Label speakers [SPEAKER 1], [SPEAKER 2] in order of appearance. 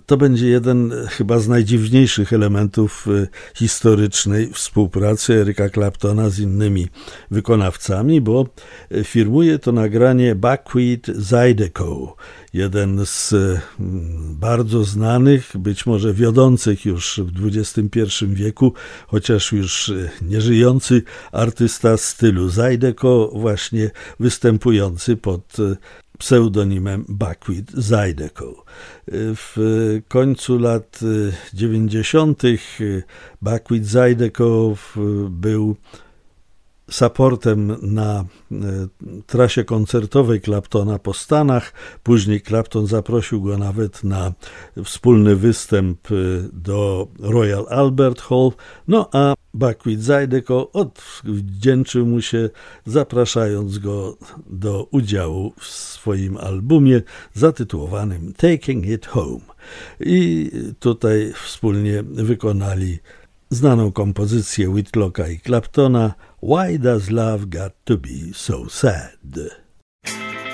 [SPEAKER 1] To będzie jeden chyba z najdziwniejszych elementów historycznej współpracy Erica Claptona z innymi wykonawcami, bo firmuje to nagranie Buckwheat Zydeco, jeden z bardzo znanych, być może wiodących już w XXI wieku, chociaż już nieżyjący artysta stylu Zydeco, właśnie występujący pod pseudonimem Buckwheat Zydeco. W końcu lat 90. Buckwheat Zydeco był supportem na trasie koncertowej Claptona po Stanach. Później Clapton zaprosił go nawet na wspólny występ do Royal Albert Hall. No a Buckwheat Zydeco odwdzięczył mu się, zapraszając go do udziału w swoim albumie zatytułowanym Taking It Home. I tutaj wspólnie wykonali znaną kompozycję Whitlocka i Claptona Why Does Love Got to Be So Sad?